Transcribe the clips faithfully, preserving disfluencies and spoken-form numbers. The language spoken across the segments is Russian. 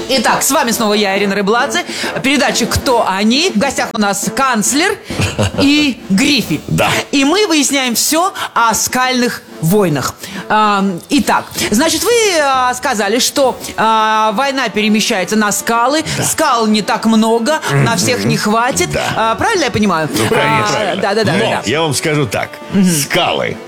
Итак, с вами снова я, Ирина Рыбладзе. Передача «Кто они?». В гостях у нас канцлер и Гриффи. Да. И мы выясняем все о скальных войнах. А, Итак, значит, вы а, сказали, что а, война перемещается на скалы. Да. Скал не так много, mm-hmm. на всех не хватит. Да. А, правильно я понимаю? Ну, правильно, а, правильно. Да, да, да. Но да, да. я вам скажу так. Mm-hmm. Скалы.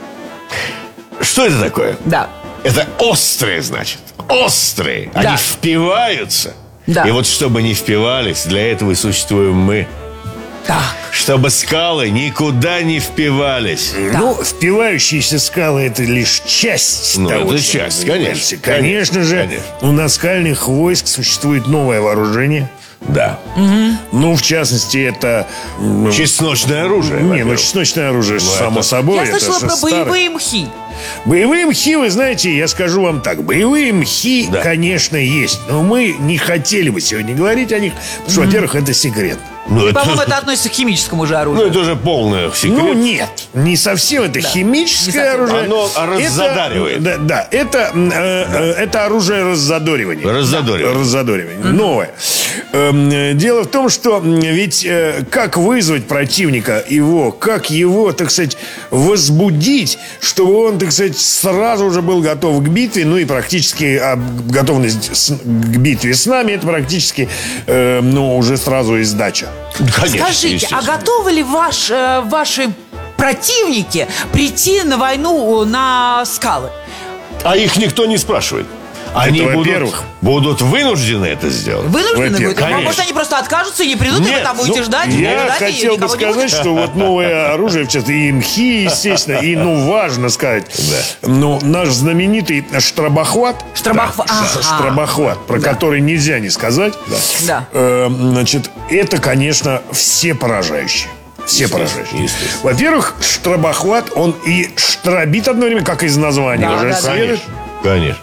Что это такое? Да. Это острые, значит. Острые. Да. Они впиваются. Да. И вот чтобы не впивались, для этого и существуем мы. Так. Чтобы скалы никуда не впивались. Да. Ну, впивающиеся скалы — это лишь часть Ну, того, это чем часть, вы занимаетесь. конечно, Конечно, конечно, же, конечно. у наскальных войск существует новое вооружение. Да. Ну, в частности, это... ну, Чесночное оружие. Не, ну, во-первых. чесночное оружие, Ну, само это- собой. Я это слышала же про старое. боевые мхи. Боевые мхи, вы знаете, я скажу вам так. Боевые мхи, Да. конечно, есть. Но мы не хотели бы сегодня говорить о них, потому что, во-первых, это секрет. Ну, это, По-моему, это относится к химическому же ну, оружию. это уже полный секрет. Ну, нет, не совсем. Это Да. химическое Не совсем. оружие. Оно Это- раззадаривает. Да, да, это, э, э, это оружие раззадоривания. Раззадоривание. Да, раззадоривание. Новое. Эм, э, Дело в том, что м, ведь э, как вызвать противника его, как его, так сказать, возбудить, чтобы он, так сказать, сразу уже был готов к битве, ну и практически а, готовность с- к битве с нами, это практически, э, ну, уже сразу и сдача. Конечно, Скажите, а естественно. готовы ли ваш, э, ваши противники прийти на войну на скалы? А их никто не спрашивает. Они Это будут, во-первых. будут вынуждены это сделать. Вынуждены Во-первых, будут? А конечно. может, они просто откажутся и не придут, и вы Нет, там будете ну, ждать? Я ждать, и хотел бы никого не сказать, будет? что вот новое оружие, в частности, и мхи, естественно, и, ну, важно сказать, ну, наш знаменитый штрабохват, Штрабохва- да, ш- ага. штрабохват, про который нельзя не сказать, Да. э, значит, это, конечно, все поражающие. Все поражающие. естественно. Во-первых, штрабохват, он и штрабит одновременно, как из названия Да, уже да, да. следует. Конечно.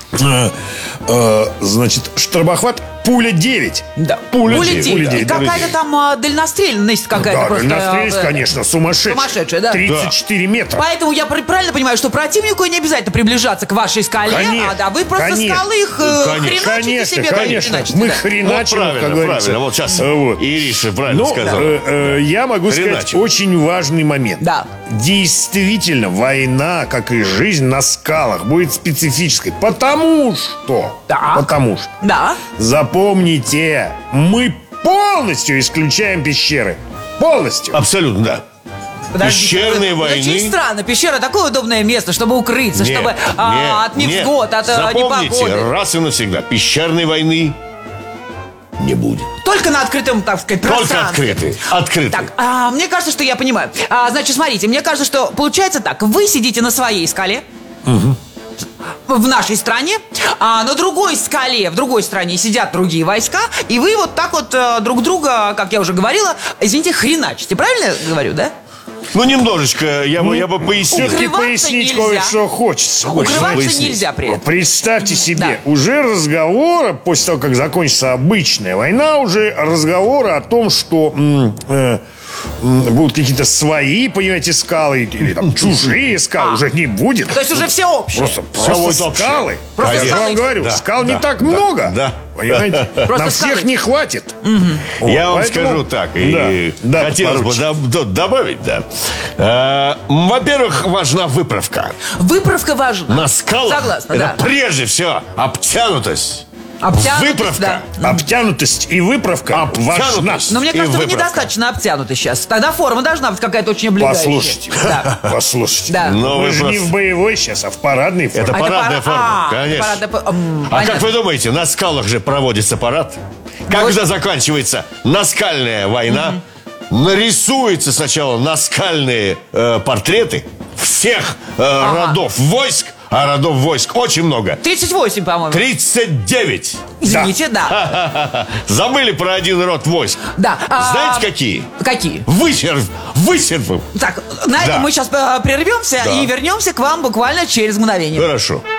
Э, э, Значит, штрабохват пуля девять. Да. Пуля Пуля девять, девять. пуля И девять. какая-то там а, дальнострельность какая-то Да, просто. дальнострельность, э, конечно, сумасшедшая. Сумасшедшая, да. тридцать четыре метра. Поэтому я пр- правильно понимаю, что противнику не обязательно приближаться к вашей скале, Конечно, а да, вы просто конечно. скалы их э, Конечно, хреначите Конечно, себе, да, конечно. хреначите, Мы да. Вот хреначим, правильно, как говорится. правильно. Вот сейчас Вот. Ириша правильно Ну, сказала. э, э, я могу сказать Хреначим. очень важный момент. Да. Действительно, война, как и жизнь на скалах, будет специфической. Потому что... Так. Потому что... Да. Запомните, мы полностью исключаем пещеры. Полностью. Абсолютно, да. Подождите, Пещерные вы- войны. Очень странно. Пещера такое удобное место, чтобы укрыться, Нет, чтобы а, от нет, невзгод, от а, Запомните, непогоды. раз и навсегда, пещерной войны не будет. Только на открытом, так сказать, Только пространстве. открытый. Открытый. Так, а, мне кажется, что я понимаю. А, значит, смотрите, мне кажется, что получается так. Вы сидите на своей скале. В нашей стране, а на другой скале, в другой стране сидят другие войска, и вы вот так вот э, друг друга, как я уже говорила, извините, хреначите. Правильно я говорю, да? Ну, немножечко, я бы, я бы пояснил. Все-таки Укрываться пояснить нельзя. кое-что хочется. Хочется Укрываться пояснить. нельзя при этом. Представьте себе, Да. уже разговоры, после того, как закончится обычная война, уже разговоры о том, что м, э, м, будут какие-то свои, понимаете, скалы, или там чужие скалы, А. уже не будет. То есть уже все общее. Просто, просто вот общее. скалы. Просто Я же скалы. вам говорю, Да, скал да, не так да, много. да. Понимаете? Просто На всех скалы. не хватит. Вот, Я вам поэтому- скажу так, и Да, да, хотелось бы подпоручик. доб- д- добавить, да. Э, Во-первых, важна выправка. Выправка важна. На скалах Согласна, это да. прежде всего обтянутость. Обтянутость, Выправка. да. Обтянутость и выправка важна. Обтянутость. Но мне И кажется, вы выправка. недостаточно обтянуты сейчас. Тогда форма должна быть какая-то очень облегающая. Послушайте, Да. послушайте. Да. Но Мы вы же не просто- в боевой сейчас, а в парадной форме. Это А парадная пара- форма, а, конечно. парадная фо- м, А понятно. как вы думаете, на скалах же проводится парад? Когда заканчивается наскальная война, нарисуются сначала наскальные э, портреты всех э, родов войск, а родов войск очень много. тридцать восемь, по-моему. тридцать девять. Извините, да. Забыли про один род войск. Да. А, Знаете, какие? Какие? Высерв, высервым. Так, на этом Да. мы сейчас прервемся Да. и вернемся к вам буквально через мгновение. Хорошо.